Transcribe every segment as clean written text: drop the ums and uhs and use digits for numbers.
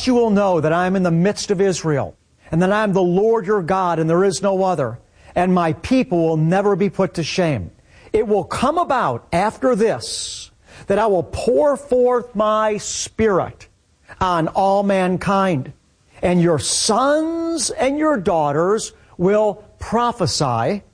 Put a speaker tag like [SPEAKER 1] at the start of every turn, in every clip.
[SPEAKER 1] thus you will know that I am in the midst of Israel, and that I am the Lord your God, and there is no other, and my people will never be put to shame. It will come about after this that I will pour forth my Spirit on all mankind, and your sons and your daughters will prophesy.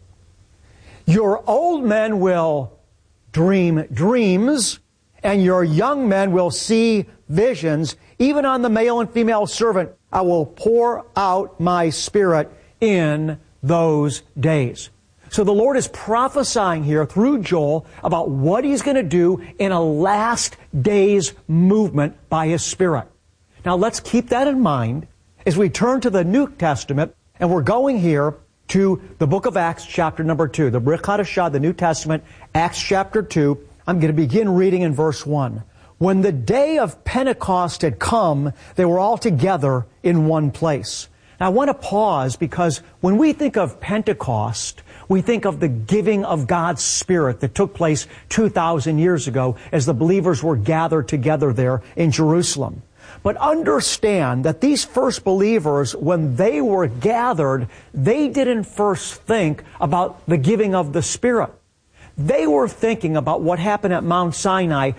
[SPEAKER 1] Your old men will dream dreams, and your young men will see visions. Even on the male and female servant, I will pour out my Spirit in those days. So the Lord is prophesying here through Joel about what He's going to do in a last days movement by His Spirit. Now let's keep that in mind as we turn to the New Testament, and we're going here to the book of Acts chapter number 2. The Brit Hadashah, the New Testament, Acts chapter 2. I'm going to begin reading in verse 1. When the day of Pentecost had come, they were all together in one place. Now I want to pause because when we think of Pentecost, we think of the giving of God's Spirit that took place 2,000 years ago as the believers were gathered together there in Jerusalem. But understand that these first believers, when they were gathered, they didn't first think about the giving of the Spirit. They were thinking about what happened at Mount Sinai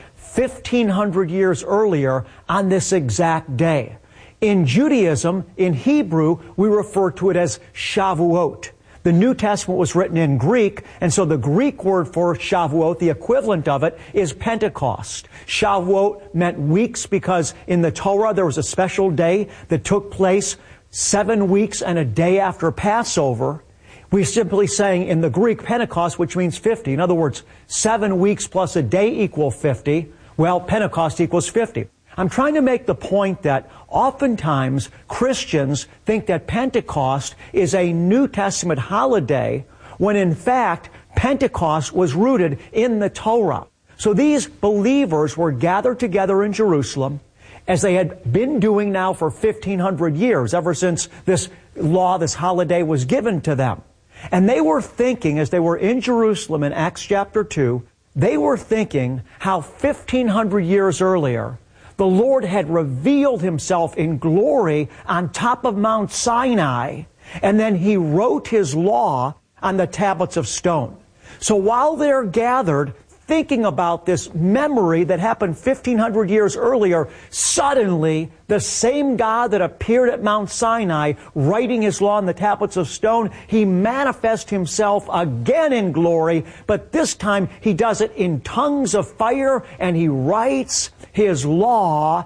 [SPEAKER 1] 1,500 years earlier on this exact day. In Judaism, in Hebrew, we refer to it as Shavuot. The New Testament was written in Greek, and so the Greek word for Shavuot, the equivalent of it, is Pentecost. Shavuot meant weeks because in the Torah there was a special day that took place 7 weeks and a day after Passover. We're simply saying in the Greek Pentecost, which means 50. In other words, 7 weeks plus a day equal 50. Well, Pentecost equals 50. I'm trying to make the point that oftentimes Christians think that Pentecost is a New Testament holiday when in fact Pentecost was rooted in the Torah. So these believers were gathered together in Jerusalem as they had been doing now for 1,500 years, ever since this law, this holiday was given to them. And they were thinking, as they were in Jerusalem in Acts chapter 2, they were thinking how 1,500 years earlier, the Lord had revealed Himself in glory on top of Mount Sinai, and then He wrote His law on the tablets of stone. So while they're gathered, thinking about this memory that happened 1,500 years earlier, suddenly the same God that appeared at Mount Sinai, writing His law on the tablets of stone, He manifests Himself again in glory, but this time He does it in tongues of fire, and He writes His law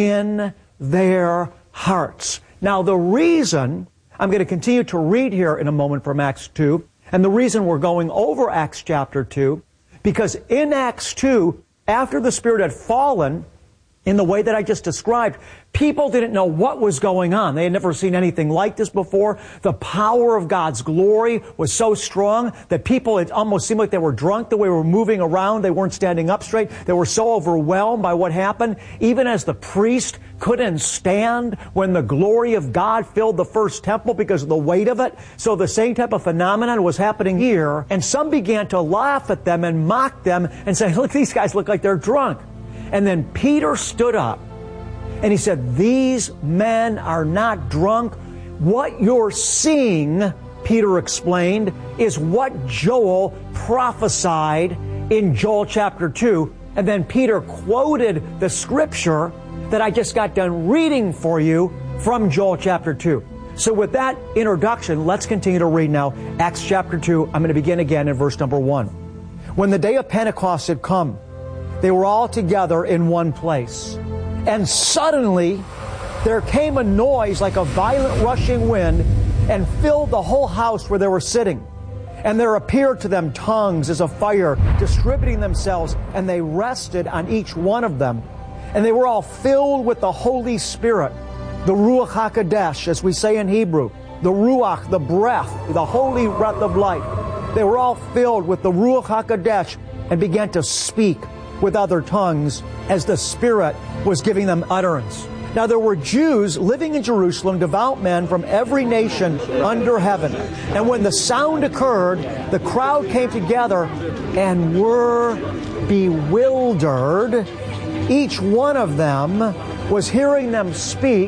[SPEAKER 1] in their hearts. Now the reason, I'm going to continue to read here in a moment from Acts 2, and the reason we're going over Acts chapter 2, because in Acts 2, after the Spirit had fallen in the way that I just described, people didn't know what was going on. They had never seen anything like this before. The power of God's glory was so strong that people, it almost seemed like they were drunk the way they were moving around. They weren't standing up straight. They were so overwhelmed by what happened. Even as the priest couldn't stand when the glory of God filled the first temple because of the weight of it. So the same type of phenomenon was happening here. And some began to laugh at them and mock them and say, look, these guys look like they're drunk. And then Peter stood up and he said, these men are not drunk. What you're seeing, Peter explained, is what Joel prophesied in Joel chapter 2. And then Peter quoted the scripture that I just got done reading for you from Joel chapter 2. So with that introduction, let's continue to read now Acts chapter 2. I'm going to begin again in verse number 1. When the day of Pentecost had come, they were all together in one place. And suddenly there came a noise like a violent rushing wind and filled the whole house where they were sitting. And there appeared to them tongues as of fire, distributing themselves, and they rested on each one of them. And they were all filled with the Holy Spirit, the Ruach HaKodesh, as we say in Hebrew, the Ruach, the breath, the holy breath of life. They were all filled with the Ruach HaKodesh and began to speak with other tongues as the Spirit was giving them utterance. Now there were Jews living in Jerusalem, devout men from every nation under heaven. And when the sound occurred, the crowd came together and were bewildered. Each one of them was hearing them speak